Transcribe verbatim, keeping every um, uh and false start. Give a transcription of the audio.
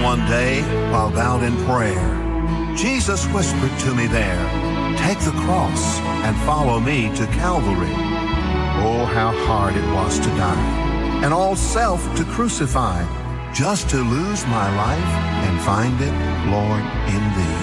one day, while bowed in prayer, Jesus whispered to me there, "Take the cross and follow me to Calvary." Oh, how hard it was to die, and all self to crucify, just to lose my life and find it, Lord, in Thee.